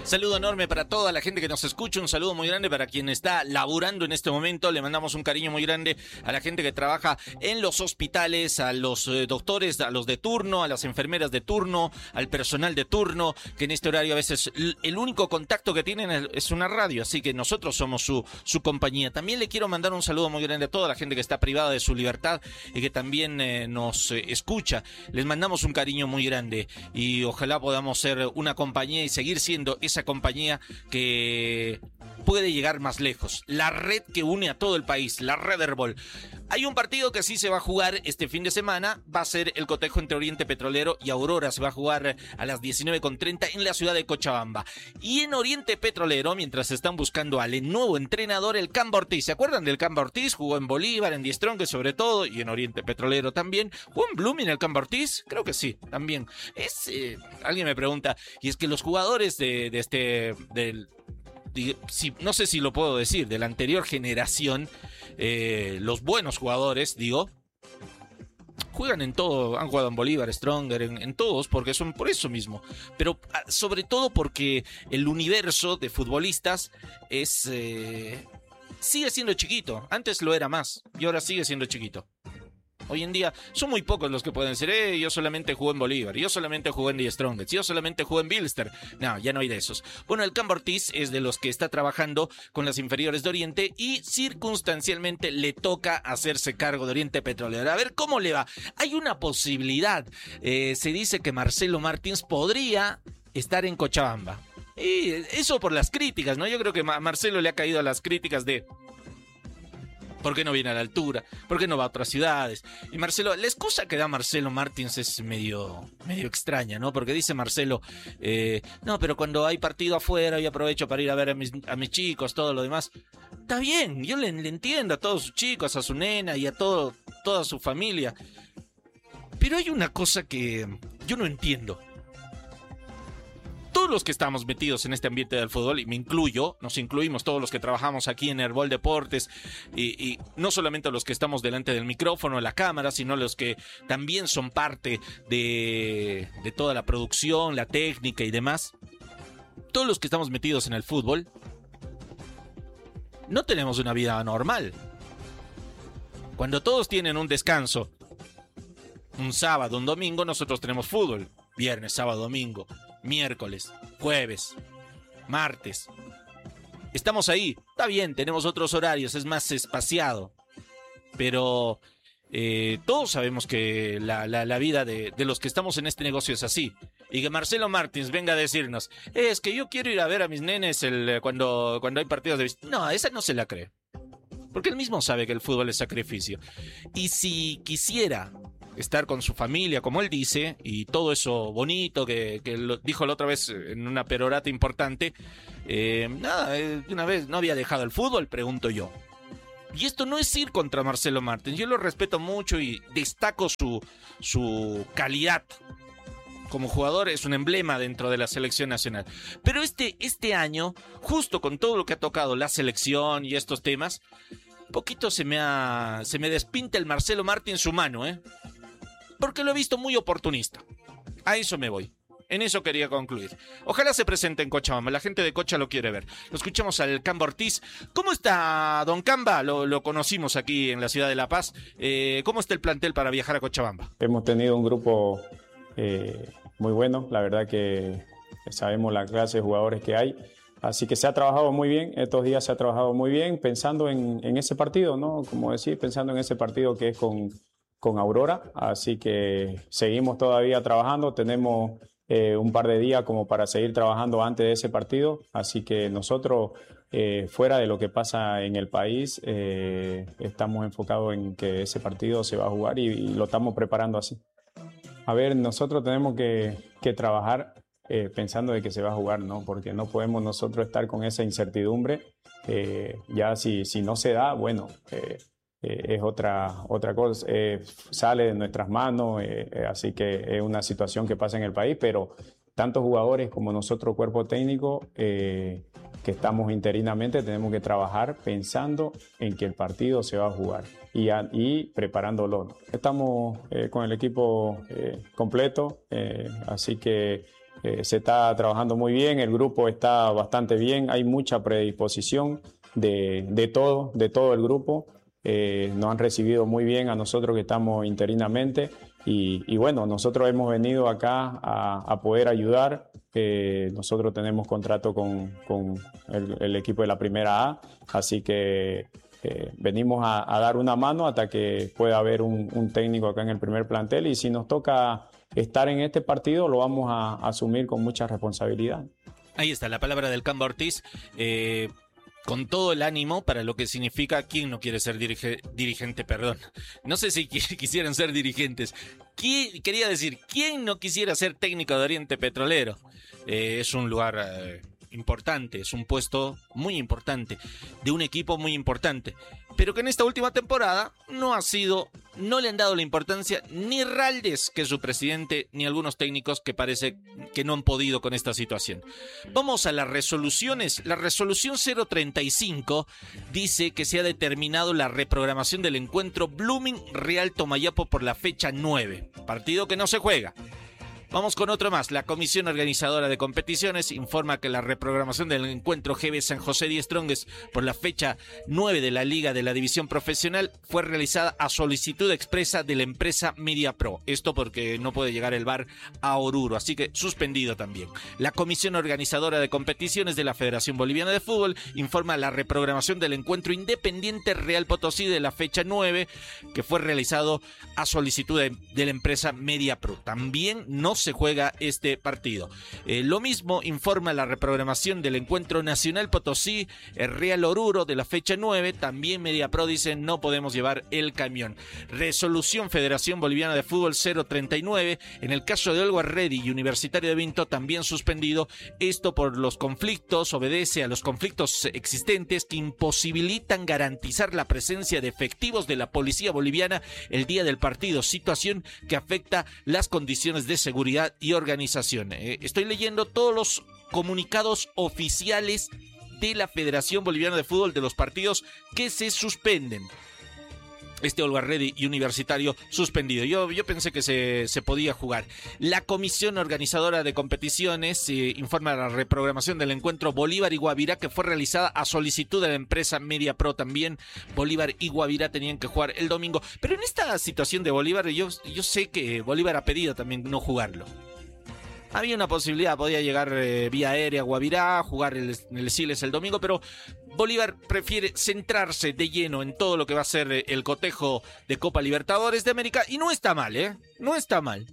Saludo enorme para toda la gente que nos escucha, un saludo muy grande para quien está laburando en este momento, le mandamos un cariño muy grande a la gente que trabaja en los hospitales, a los doctores, a los de turno, a las enfermeras de turno, al personal de turno, que en este horario a veces el único contacto que tienen es una radio, así que nosotros somos su compañía. También le quiero mandar un saludo muy grande a toda la gente que está privada de su libertad y que también nos escucha. Les mandamos un cariño muy grande y ojalá podamos ser una compañía y seguir siendo esa compañía que puede llegar más lejos. La red que une a todo el país, la Red Herbol. Hay un partido que sí se va a jugar este fin de semana, va a ser el cotejo entre Oriente Petrolero y Aurora, se va a jugar a las 19:30 en la ciudad de Cochabamba. Y en Oriente Petrolero, mientras están buscando al nuevo entrenador, el Camba Ortiz. ¿Se acuerdan del Camba Ortiz? Jugó en Bolívar, en Die Strongest sobre todo, y en Oriente Petrolero también. ¿Jugó en Blooming el Camba Ortiz? Creo que sí, también. Alguien me pregunta, y es que los jugadores no sé si lo puedo decir, de la anterior generación, los buenos jugadores, digo, juegan en todo, han jugado en Bolívar, Stronger, en todos, porque son por eso mismo, pero sobre todo porque el universo de futbolistas sigue siendo chiquito. Antes lo era más y ahora sigue siendo chiquito. Hoy en día son muy pocos los que pueden decir, yo solamente jugué en Bolívar, yo solamente jugué en Die Strongest, yo solamente jugué en Bilster. No, ya no hay de esos. Bueno, el Camba Ortiz es de los que está trabajando con las inferiores de Oriente y circunstancialmente le toca hacerse cargo de Oriente Petrolero. A ver cómo le va. Hay una posibilidad. Se dice que Marcelo Martins podría estar en Cochabamba. Y eso por las críticas, ¿no? Yo creo que a Marcelo le ha caído a las críticas de ¿por qué no viene a la altura? ¿Por qué no va a otras ciudades? Y Marcelo, la excusa que da Marcelo Martins es medio extraña, ¿no? Porque dice Marcelo, no, pero cuando hay partido afuera yo aprovecho para ir a ver a mis chicos, todo lo demás. Está bien, yo le entiendo a todos sus chicos, a su nena y a toda su familia. Pero hay una cosa que yo no entiendo. Todos los que estamos metidos en este ambiente del fútbol, y me incluyo, nos incluimos todos los que trabajamos aquí en Herbol Deportes, y no solamente los que estamos delante del micrófono, de la cámara, sino los que también son parte de toda la producción, la técnica y demás. Todos los que estamos metidos en el fútbol, no tenemos una vida normal. Cuando todos tienen un descanso, un sábado, un domingo, nosotros tenemos fútbol. Viernes, sábado, domingo, miércoles, jueves, martes. Estamos ahí. Está bien, tenemos otros horarios, es más espaciado. Pero todos sabemos que la vida de los que estamos en este negocio es así. Y que Marcelo Martins venga a decirnos, es que yo quiero ir a ver a mis nenes cuando hay partidos de visita. No, esa no se la cree. Porque él mismo sabe que el fútbol es sacrificio. Y si quisiera estar con su familia, como él dice, y todo eso bonito que lo dijo la otra vez en una perorata importante, una vez no había dejado el fútbol, pregunto yo. Y esto no es ir contra Marcelo Martins, yo lo respeto mucho y destaco su calidad como jugador, es un emblema dentro de la selección nacional. Pero este año, justo con todo lo que ha tocado la selección y estos temas, poquito se me despinta el Marcelo Martins humano, porque lo he visto muy oportunista. A eso me voy. En eso quería concluir. Ojalá se presente en Cochabamba. La gente de Cocha lo quiere ver. Lo escuchamos al Camba Ortiz. ¿Cómo está don Camba? Lo conocimos aquí en la ciudad de La Paz. ¿Cómo está el plantel para viajar a Cochabamba? Hemos tenido un grupo muy bueno. La verdad que sabemos la clase de jugadores que hay. Así que se ha trabajado muy bien. Estos días se ha trabajado muy bien pensando en ese partido, ¿no? Como decir, pensando en ese partido que es con Aurora, así que seguimos todavía trabajando, tenemos un par de días como para seguir trabajando antes de ese partido, así que nosotros fuera de lo que pasa en el país estamos enfocados en que ese partido se va a jugar y lo estamos preparando así. A ver, nosotros tenemos que trabajar pensando de que se va a jugar, ¿no? Porque no podemos nosotros estar con esa incertidumbre, ya si no se da, bueno, es otra cosa, sale de nuestras manos, así que es una situación que pasa en el país, pero tanto jugadores como nosotros, cuerpo técnico, que estamos interinamente, tenemos que trabajar pensando en que el partido se va a jugar y preparándolo, ¿no? Estamos con el equipo completo, así que se está trabajando muy bien, el grupo está bastante bien, hay mucha predisposición de todo el grupo. Nos han recibido muy bien a nosotros que estamos interinamente y bueno, nosotros hemos venido acá a poder ayudar. Nosotros tenemos contrato con el equipo de la Primera A, así que venimos a dar una mano hasta que pueda haber un técnico acá en el primer plantel, y si nos toca estar en este partido lo vamos a asumir con mucha responsabilidad. Ahí está la palabra del Camba Ortiz, con todo el ánimo para lo que significa. ¿Quién no quiere ser dirigente? Perdón. No sé si quisieran ser dirigentes. Quería decir, ¿quién no quisiera ser técnico de Oriente Petrolero? Es un lugar importante, es un puesto muy importante, de un equipo muy importante, pero que en esta última temporada no le han dado la importancia ni Raldes, que es su presidente, ni algunos técnicos que parece que no han podido con esta situación. Vamos a las resoluciones. La resolución 035 dice que se ha determinado la reprogramación del encuentro Blooming-Real Tomayapo por la fecha 9, partido que no se juega. Vamos con otro más. La Comisión Organizadora de Competiciones informa que la reprogramación del encuentro GB San José de Strongest por la fecha 9 de la Liga de la División Profesional fue realizada a solicitud expresa de la empresa MediaPro. Esto porque no puede llegar el VAR a Oruro, así que suspendido también. La Comisión Organizadora de Competiciones de la Federación Boliviana de Fútbol informa la reprogramación del encuentro Independiente Real Potosí de la fecha 9, que fue realizado a solicitud de la empresa MediaPro. También no se juega este partido. Lo mismo informa la reprogramación del encuentro Nacional Potosí Real Oruro de la fecha 9. También MediaPro dice no podemos llevar el camión. Resolución Federación Boliviana de Fútbol 039. En el caso de Olga Ready y Universitario de Vinto, también suspendido. Esto por los conflictos, obedece a los conflictos existentes que imposibilitan garantizar la presencia de efectivos de la policía boliviana el día del partido, situación que afecta las condiciones de seguridad y organización. Estoy leyendo todos los comunicados oficiales de la Federación Boliviana de Fútbol de los partidos que se suspenden. Olga Ready y Universitario suspendido. Yo pensé que se podía jugar. La Comisión Organizadora de Competiciones informa la reprogramación del encuentro Bolívar y Guavirá, que fue realizada a solicitud de la empresa MediaPro también. Bolívar y Guavirá tenían que jugar el domingo. Pero en esta situación de Bolívar, yo sé que Bolívar ha pedido también no jugarlo. Había una posibilidad, podía llegar vía aérea a Guavirá, jugar el Siles el domingo, pero Bolívar prefiere centrarse de lleno en todo lo que va a ser el cotejo de Copa Libertadores de América, y no está mal, no está mal.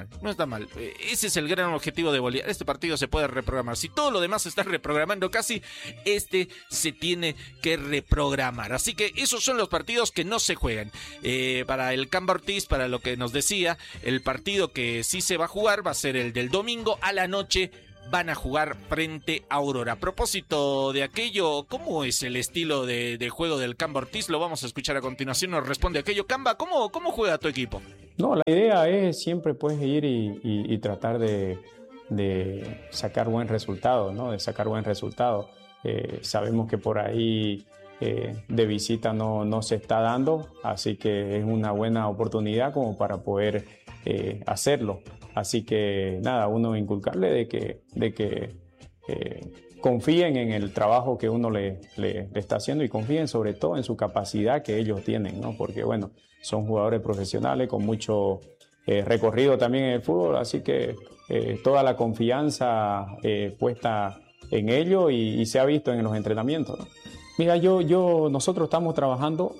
Ese es el gran objetivo de Bolívar. Este partido se puede reprogramar. Si todo lo demás se está reprogramando casi, este se tiene que reprogramar. Así que esos son los partidos que no se juegan. Para el Camba Ortiz, para lo que nos decía, el partido que sí se va a jugar va a ser el del domingo a la noche. Van a jugar frente a Aurora. A propósito de aquello, ¿cómo es el estilo de juego del Camba Ortiz? Lo vamos a escuchar a continuación. Nos responde aquello. Camba, ¿cómo juega tu equipo? No, la idea es siempre pues ir y tratar de sacar buen resultado, ¿no? De sacar buen resultado. Sabemos que por ahí de visita no se está dando, así que es una buena oportunidad como para poder hacerlo. Así que nada, uno inculcarle de que confíen en el trabajo que uno le está haciendo y confíen sobre todo en su capacidad que ellos tienen, ¿no? Porque bueno, son jugadores profesionales con mucho recorrido también en el fútbol, así que toda la confianza puesta en ellos y se ha visto en los entrenamientos, ¿no? Mira, nosotros estamos trabajando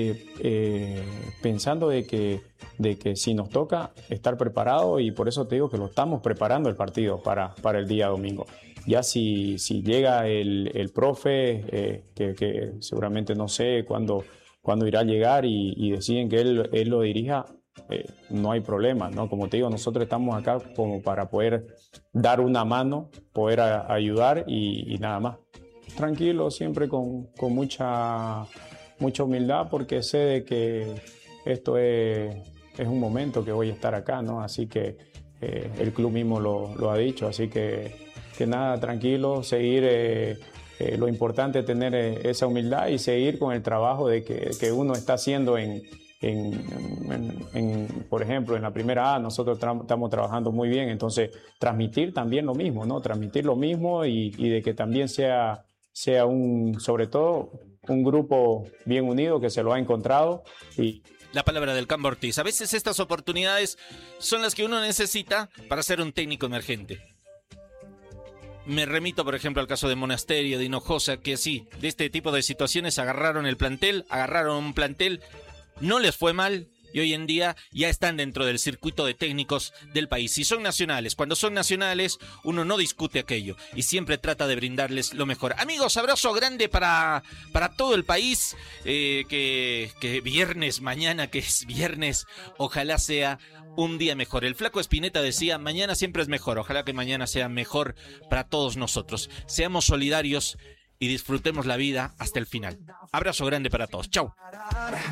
pensando de que si nos toca estar preparados, y por eso te digo que lo estamos preparando el partido para el día domingo. Ya si llega el profe, que seguramente no sé cuándo irá a llegar y deciden que él lo dirija, no hay problema, ¿no? Como te digo, nosotros estamos acá como para poder dar una mano, poder ayudar y nada más. Tranquilo, siempre con mucha humildad, porque sé de que esto es un momento que voy a estar acá, ¿no? Así que el club mismo lo ha dicho, así que nada, tranquilo, seguir, lo importante es tener esa humildad y seguir con el trabajo que uno está haciendo en por ejemplo, en la primera A nosotros estamos trabajando muy bien, entonces transmitir también lo mismo, ¿no? Transmitir lo mismo y de que también sea sobre todo un grupo bien unido que se lo ha encontrado. Y la palabra del Campo Ortiz. A veces estas oportunidades son las que uno necesita para ser un técnico emergente. Me remito, por ejemplo, al caso de Monasterio, de Hinojosa, que sí, de este tipo de situaciones agarraron un plantel, no les fue mal y hoy en día ya están dentro del circuito de técnicos del país. Y son nacionales. Cuando son nacionales, uno no discute aquello y siempre trata de brindarles lo mejor. Amigos, abrazo grande para todo el país. Que viernes, mañana que es viernes, ojalá sea un día mejor. El Flaco Espineta decía, mañana siempre es mejor. Ojalá que mañana sea mejor para todos nosotros. Seamos solidarios y disfrutemos la vida hasta el final. Abrazo grande para todos. Chau.